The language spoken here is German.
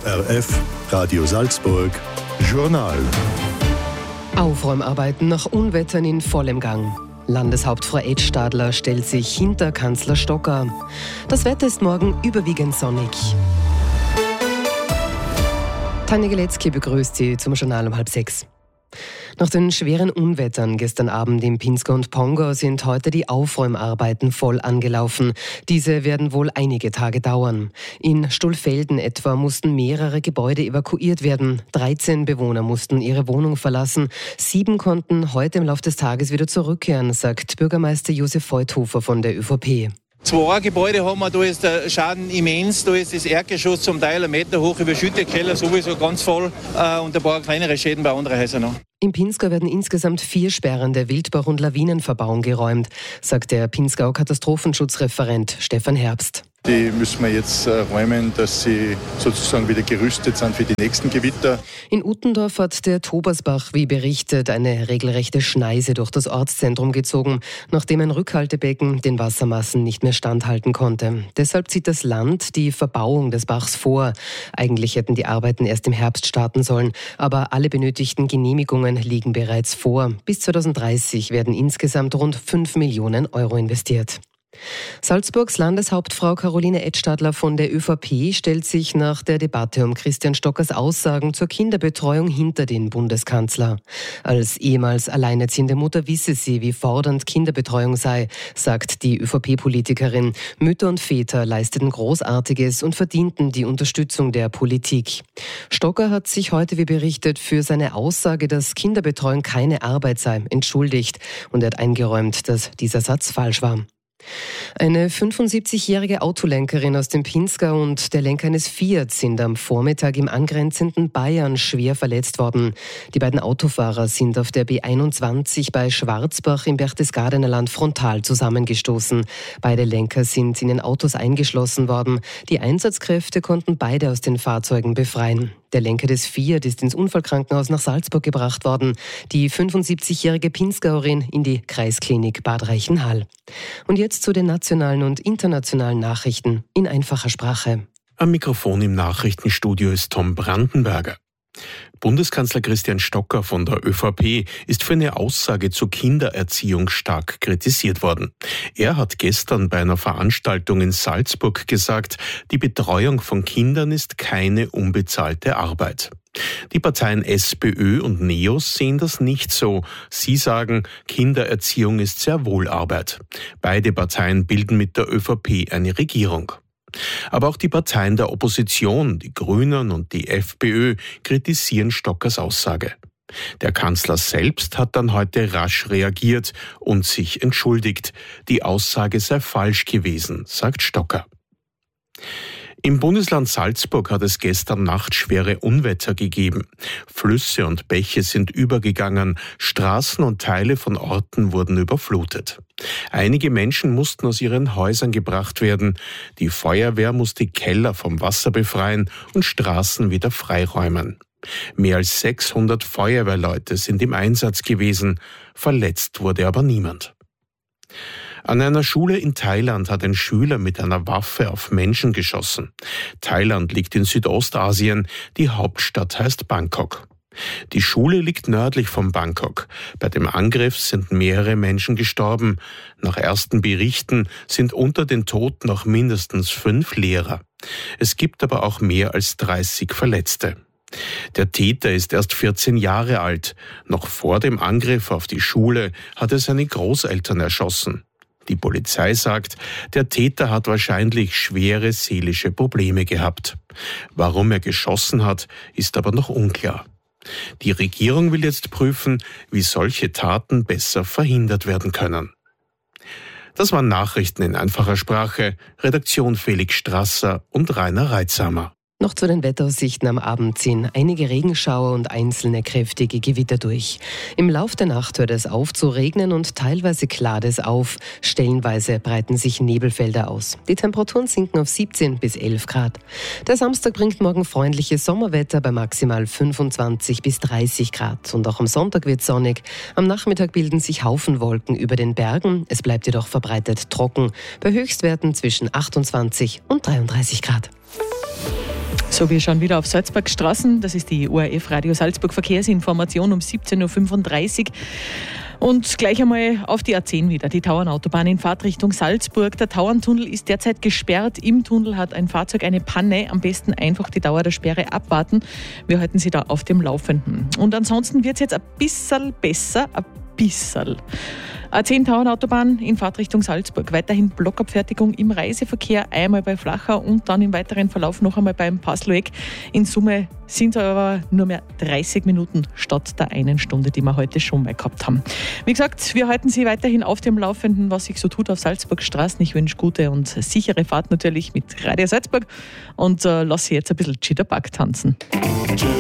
ORF, Radio Salzburg, Journal. Aufräumarbeiten nach Unwettern in vollem Gang. Landeshauptfrau Edstadler stellt sich hinter Kanzler Stocker. Das Wetter ist morgen überwiegend sonnig. Tanja Geletzky begrüßt Sie zum Journal um 5:30. Nach den schweren Unwettern gestern Abend im Pinzgau und Pongau sind heute die Aufräumarbeiten voll angelaufen. Diese werden wohl einige Tage dauern. In Stolfelden etwa mussten mehrere Gebäude evakuiert werden. 13 Bewohner mussten ihre Wohnung verlassen. 7 konnten heute im Laufe des Tages wieder zurückkehren, sagt Bürgermeister Josef Feuthofer von der ÖVP. 2 Gebäude haben wir, da ist der Schaden immens, da ist das Erdgeschoss zum Teil 1 Meter hoch, überschüttet, Keller sowieso ganz voll und ein paar kleinere Schäden bei anderen Häusern noch. Im Pinzgau werden insgesamt 4 Sperren der Wildbach- und Lawinenverbauung geräumt, sagt der Pinzgau-Katastrophenschutzreferent Stefan Herbst. Die müssen wir jetzt räumen, dass sie sozusagen wieder gerüstet sind für die nächsten Gewitter. In Uttendorf hat der Tobersbach, wie berichtet, eine regelrechte Schneise durch das Ortszentrum gezogen, nachdem ein Rückhaltebecken den Wassermassen nicht mehr standhalten konnte. Deshalb zieht das Land die Verbauung des Bachs vor. Eigentlich hätten die Arbeiten erst im Herbst starten sollen, aber alle benötigten Genehmigungen liegen bereits vor. Bis 2030 werden insgesamt rund 5 Millionen Euro investiert. Salzburgs Landeshauptfrau Caroline Edstadler von der ÖVP stellt sich nach der Debatte um Christian Stockers Aussagen zur Kinderbetreuung hinter den Bundeskanzler. Als ehemals alleinerziehende Mutter wisse sie, wie fordernd Kinderbetreuung sei, sagt die ÖVP-Politikerin. Mütter und Väter leisteten Großartiges und verdienten die Unterstützung der Politik. Stocker hat sich heute, wie berichtet, für seine Aussage, dass Kinderbetreuung keine Arbeit sei, entschuldigt und er hat eingeräumt, dass dieser Satz falsch war. Eine 75-jährige Autolenkerin aus dem Pinzgau und der Lenker eines Fiat sind am Vormittag im angrenzenden Bayern schwer verletzt worden. Die beiden Autofahrer sind auf der B21 bei Schwarzbach im Berchtesgadener Land frontal zusammengestoßen. Beide Lenker sind in den Autos eingeschlossen worden. Die Einsatzkräfte konnten beide aus den Fahrzeugen befreien. Der Lenker des Fiat ist ins Unfallkrankenhaus nach Salzburg gebracht worden. Die 75-jährige Pinzgauerin in die Kreisklinik Bad Reichenhall. Und jetzt zu den nationalen und internationalen Nachrichten in einfacher Sprache. Am Mikrofon im Nachrichtenstudio ist Tom Brandenberger. Bundeskanzler Christian Stocker von der ÖVP ist für eine Aussage zur Kindererziehung stark kritisiert worden. Er hat gestern bei einer Veranstaltung in Salzburg gesagt, die Betreuung von Kindern ist keine unbezahlte Arbeit. Die Parteien SPÖ und NEOS sehen das nicht so. Sie sagen, Kindererziehung ist sehr wohl Arbeit. Beide Parteien bilden mit der ÖVP eine Regierung. Aber auch die Parteien der Opposition, die Grünen und die FPÖ, kritisieren Stockers Aussage. Der Kanzler selbst hat dann heute rasch reagiert und sich entschuldigt. Die Aussage sei falsch gewesen, sagt Stocker. Im Bundesland Salzburg hat es gestern Nacht schwere Unwetter gegeben. Flüsse und Bäche sind übergegangen, Straßen und Teile von Orten wurden überflutet. Einige Menschen mussten aus ihren Häusern gebracht werden. Die Feuerwehr musste Keller vom Wasser befreien und Straßen wieder freiräumen. Mehr als 600 Feuerwehrleute sind im Einsatz gewesen. Verletzt wurde aber niemand. An einer Schule in Thailand hat ein Schüler mit einer Waffe auf Menschen geschossen. Thailand liegt in Südostasien, die Hauptstadt heißt Bangkok. Die Schule liegt nördlich von Bangkok. Bei dem Angriff sind mehrere Menschen gestorben. Nach ersten Berichten sind unter den Toten noch mindestens 5 Lehrer. Es gibt aber auch mehr als 30 Verletzte. Der Täter ist erst 14 Jahre alt. Noch vor dem Angriff auf die Schule hat er seine Großeltern erschossen. Die Polizei sagt, der Täter hat wahrscheinlich schwere seelische Probleme gehabt. Warum er geschossen hat, ist aber noch unklar. Die Regierung will jetzt prüfen, wie solche Taten besser verhindert werden können. Das waren Nachrichten in einfacher Sprache. Redaktion Felix Strasser und Rainer Reitsamer. Noch zu den Wetteraussichten am Abend ziehen einige Regenschauer und einzelne kräftige Gewitter durch. Im Lauf der Nacht hört es auf zu regnen und teilweise klart es auf. Stellenweise breiten sich Nebelfelder aus. Die Temperaturen sinken auf 17 bis 11 Grad. Der Samstag bringt morgen freundliches Sommerwetter bei maximal 25 bis 30 Grad. Und auch am Sonntag wird sonnig. Am Nachmittag bilden sich Haufenwolken über den Bergen. Es bleibt jedoch verbreitet trocken. Bei Höchstwerten zwischen 28 und 33 Grad. So, wir schauen wieder auf Salzburgstraßen. Das ist die ORF Radio Salzburg Verkehrsinformation um 17.35 Uhr. Und gleich einmal auf die A10 wieder, die Tauernautobahn in Fahrtrichtung Salzburg. Der Tauerntunnel ist derzeit gesperrt. Im Tunnel hat ein Fahrzeug eine Panne. Am besten einfach die Dauer der Sperre abwarten. Wir halten Sie da auf dem Laufenden. Und ansonsten wird es jetzt ein bisschen besser, ein bisschen. A10 Tauernautobahn in Fahrtrichtung Salzburg. Weiterhin Blockabfertigung im Reiseverkehr, einmal bei Flachau und dann im weiteren Verlauf noch einmal beim Paslueck. In Summe sind es aber nur mehr 30 Minuten statt der 1 Stunde, die wir heute schon mal gehabt haben. Wie gesagt, wir halten Sie weiterhin auf dem Laufenden, was sich so tut auf Salzburgstraßen. Ich wünsche gute und sichere Fahrt natürlich mit Radio Salzburg und lasse Sie jetzt ein bisschen Jitterbug tanzen.